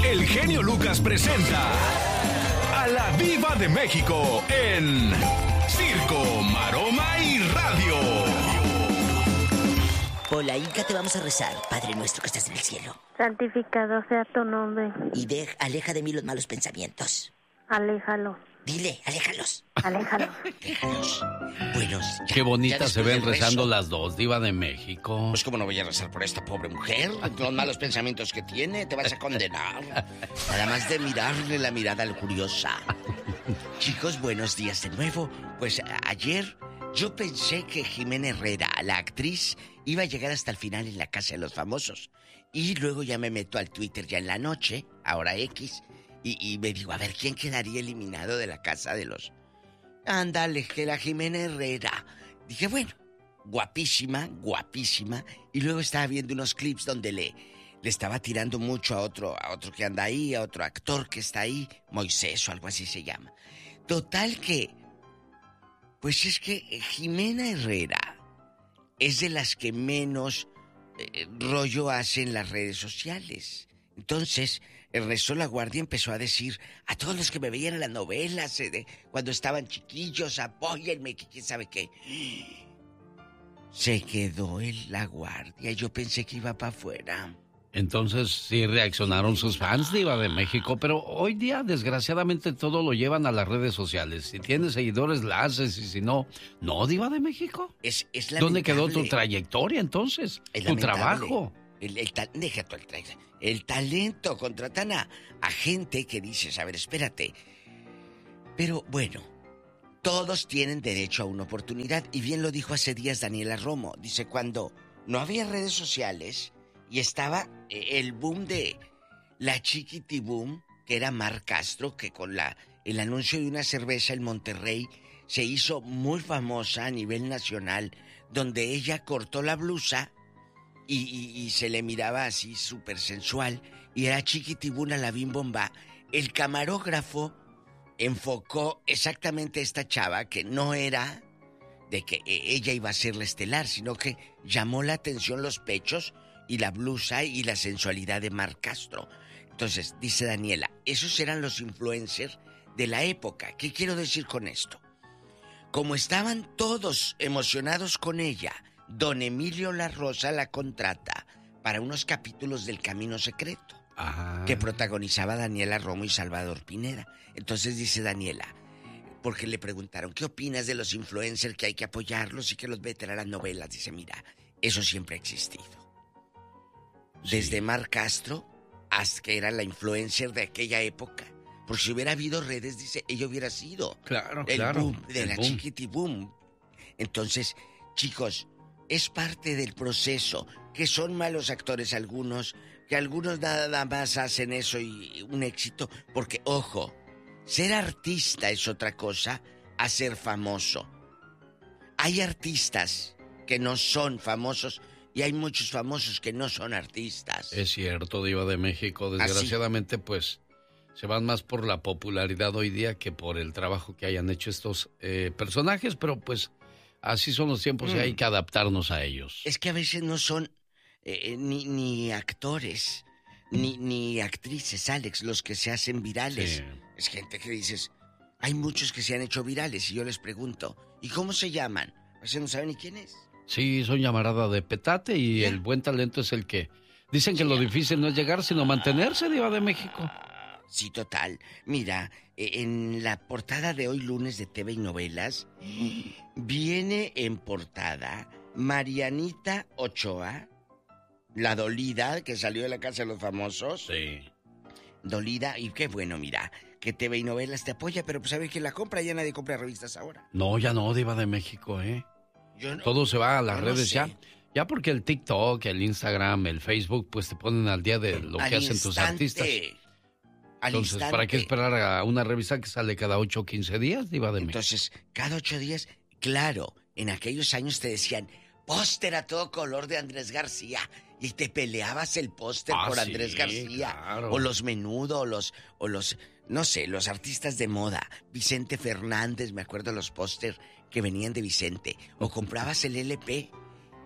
el genio Lucas presenta a la Diva de México en Circo, Maroma y Radio. Por la Inca te vamos a rezar, Padre nuestro que estás en el cielo. Santificado sea tu nombre. Y aleja de mí los malos pensamientos. Aléjalo. Dile, aléjalos. Aléjalo. Aléjalos. Buenos. Qué bonitas se ven rezando las dos, Diva de México. Pues cómo no voy a rezar por esta pobre mujer. Los malos pensamientos que tiene, te vas a condenar. Nada más de mirarle la mirada lujuriosa. Chicos, buenos días de nuevo. Pues ayer yo pensé que Jimena Herrera, la actriz, iba a llegar hasta el final en La Casa de los Famosos. Y luego ya me meto al Twitter ya en la noche, ahora X, y me digo, a ver, ¿quién quedaría eliminado de La Casa de los... Ándale, que la Jimena Herrera. Dije, bueno, guapísima, guapísima. Y luego estaba viendo unos clips donde le estaba tirando mucho a otro que anda ahí, a otro actor que está ahí, Moisés o algo así se llama. Total que... Pues es que Jimena Herrera es de las que menos rollo hace en las redes sociales. Entonces, Ernesto Laguardia empezó a decir a todos los que me veían en las novelas, cuando estaban chiquillos, apóyenme, que quién sabe qué. Se quedó en Laguardia. Yo pensé que iba para afuera. Entonces sí reaccionaron sus fans, Diva de México, pero hoy día desgraciadamente todo lo llevan a las redes sociales. Si tienes seguidores la haces y si no, no, Diva de México. Es ¿Dónde quedó tu trayectoria entonces? Tu trabajo. Deja tú el talento. Contratan a gente que dices, a ver, espérate. Pero bueno, todos tienen derecho a una oportunidad. Y bien lo dijo hace días Daniela Romo. Dice, cuando no había redes sociales y estaba el boom de la Chiquitiboom, que era Mar Castro, que con el anuncio de una cerveza en Monterrey se hizo muy famosa a nivel nacional, donde ella cortó la blusa y se le miraba así súper sensual, y era Chiquitibuna la Bim Bomba. El camarógrafo enfocó exactamente a esta chava, que no era de que ella iba a ser la estelar, sino que llamó la atención los pechos y la blusa y la sensualidad de Mar Castro. Entonces, dice Daniela, esos eran los influencers de la época. ¿Qué quiero decir con esto? Como estaban todos emocionados con ella, don Emilio La Rosa la contrata para unos capítulos del Camino Secreto, que protagonizaba Daniela Romo y Salvador Pineda. Entonces dice Daniela, porque le preguntaron, ¿qué opinas de los influencers que hay que apoyarlos y que los meten a las novelas? Dice, mira, eso siempre ha existido. Desde Mar Castro hasta que era la influencer de aquella época. Porque si hubiera habido redes, dice, ella hubiera sido el boom de la Chiquitiboom. Entonces, chicos, es parte del proceso, que son malos actores algunos, que algunos nada más hacen eso y un éxito. Porque, ojo, ser artista es otra cosa a ser famoso. Hay artistas que no son famosos y hay muchos famosos que no son artistas. Es cierto, Diva de México. Desgraciadamente, pues, se van más por la popularidad hoy día que por el trabajo que hayan hecho estos personajes, pero pues así son los tiempos y hay que adaptarnos a ellos. Es que a veces no son ni actores, ni actrices, Alex, los que se hacen virales. Sí. Es gente que dices, hay muchos que se han hecho virales y yo les pregunto, ¿y cómo se llaman? A veces no saben ni quién es. Sí, son llamarada de petate y el buen talento es el que... Dicen que lo difícil no es llegar, sino mantenerse, Diva de México. Sí, total. Mira, en la portada de hoy lunes de TV y Novelas, viene en portada Marianita Ochoa, la dolida que salió de La Casa de los Famosos. Sí. Dolida, y qué bueno, mira, que TV y Novelas te apoya, pero pues sabe que la compra, ya nadie compra revistas ahora. No, ya no, Diva de México, Todo se va a las redes ya. Ya porque el TikTok, el Instagram, el Facebook, pues te ponen al día de lo que hacen tus artistas. Entonces, ¿para qué esperar a una revista que sale cada 8 o 15 días, Diva de México? Entonces, cada 8 días, claro, en aquellos años te decían, póster a todo color de Andrés García, y te peleabas el póster por Andrés García, claro. O los Menudo, o los, no sé, los artistas de moda, Vicente Fernández, me acuerdo los póster que venían de Vicente, o comprabas el LP,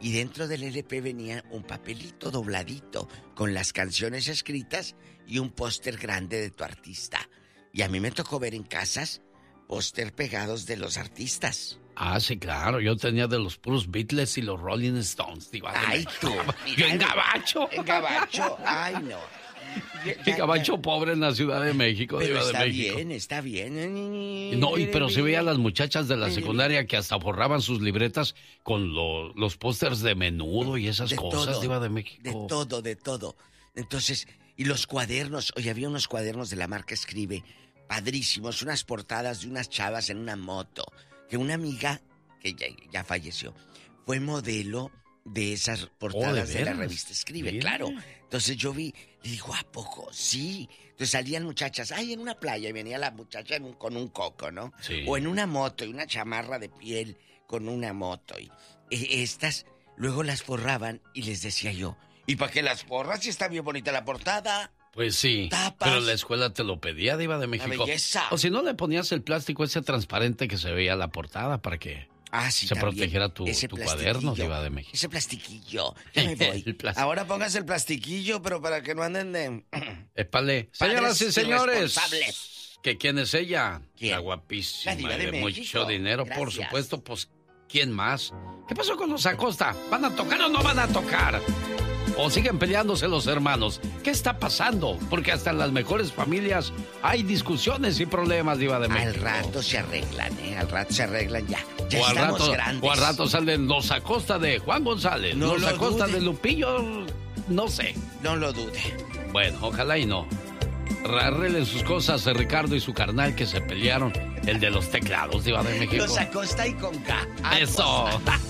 Y dentro del LP venía un papelito dobladito con las canciones escritas y un póster grande de tu artista. Y a mí me tocó ver en casas póster pegados de los artistas. Ah, sí, claro. Yo tenía de los puros Beatles y los Rolling Stones. Ay, tú. Yo en gabacho. En gabacho, ay, no. En gabacho pobre en la Ciudad de México. Pero Diva está de México. bien, está bien. No, pero se veía a las muchachas de la secundaria que hasta forraban sus libretas con los pósters de Menudo y esas cosas, Diva de México. De todo. Entonces, y los cuadernos. Oye, había unos cuadernos de la marca Escribe, padrísimos, unas portadas de unas chavas en una moto. Que una amiga, que ya falleció, fue modelo de esas portadas de la revista Escribe, claro. Entonces yo vi, le digo, ¿a poco? Sí. Entonces salían muchachas, en una playa, y venía la muchacha con un coco, ¿no? Sí. O en una moto, y una chamarra de piel con una moto. Y estas, luego las forraban, y les decía yo, ¿y para qué las forras si está bien bonita la portada? Pues sí, tapas. Pero la escuela te lo pedía, Diva de México. La belleza. O si no, le ponías el plástico ese transparente que se veía la portada para que sí, se también. protegiera tu cuaderno, Diva de México. Ese plastiquillo. Ya me voy. Ahora póngase el plastiquillo, pero para que no anden de... Épale. Señoras y señores, ¿que quién es ella? ¿Quién? La guapísima, La Diva de mucho dinero, Gracias. por supuesto, pues, ¿quién más? ¿Qué pasó con los Acosta? ¿Van a tocar o no van a tocar? ¿O siguen peleándose los hermanos? ¿Qué está pasando? Porque hasta en las mejores familias hay discusiones y problemas, Diva de México. Al rato se arreglan, Al rato se arreglan ya. Ya o estamos grandes. O al rato salen los Acosta de Juan González, no los Acosta de Lupillo, no sé. No lo dude. Bueno, ojalá y no. Arreglen sus cosas de Ricardo y su carnal que se pelearon. El de los teclados, Diva de México. Los Acosta y con K. Eso.